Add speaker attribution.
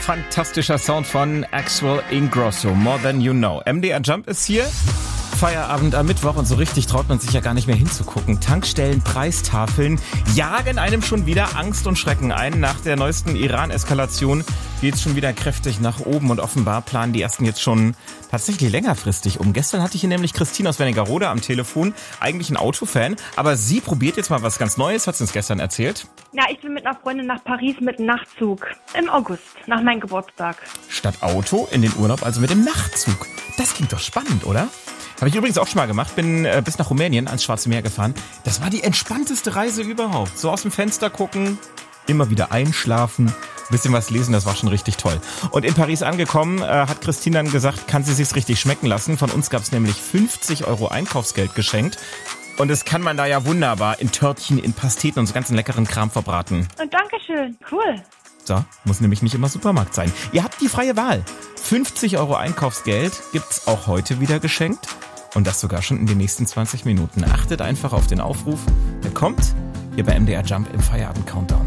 Speaker 1: Fantastischer Sound von Axel Ingrosso, More Than You Know. MDR Jump ist hier. Feierabend am Mittwoch und so richtig traut man sich ja gar nicht mehr hinzugucken. Tankstellen, Preistafeln jagen einem schon wieder Angst und Schrecken ein. Nach der neuesten Iran-Eskalation geht's schon wieder kräftig nach oben und offenbar planen die ersten jetzt schon tatsächlich längerfristig um. Gestern hatte ich hier nämlich Christine aus Wernigerode am Telefon, eigentlich ein Autofan, aber sie probiert jetzt mal was ganz Neues, hat sie uns gestern erzählt.
Speaker 2: Ja, ich bin mit einer Freundin nach Paris mit einem Nachtzug im August, nach meinem Geburtstag.
Speaker 1: Statt Auto in den Urlaub, also mit dem Nachtzug. Das klingt doch spannend, oder? Habe ich übrigens auch schon mal gemacht, bin bis nach Rumänien ans Schwarze Meer gefahren. Das war die entspannteste Reise überhaupt. So aus dem Fenster gucken, immer wieder einschlafen, bisschen was lesen, das war schon richtig toll. Und in Paris angekommen, hat Christine dann gesagt, kann sie sich's richtig schmecken lassen. Von uns gab's nämlich 50 € Einkaufsgeld geschenkt. Und das kann man da ja wunderbar in Törtchen, in Pasteten und so ganzen leckeren Kram verbraten.
Speaker 2: Und Dankeschön, cool.
Speaker 1: So, muss nämlich nicht immer Supermarkt sein. Ihr habt die freie Wahl. 50 € Einkaufsgeld gibt's auch heute wieder geschenkt. Und das sogar schon in den nächsten 20 Minuten. Achtet einfach auf den Aufruf. Der kommt hier bei MDR Jump im Feierabend-Countdown.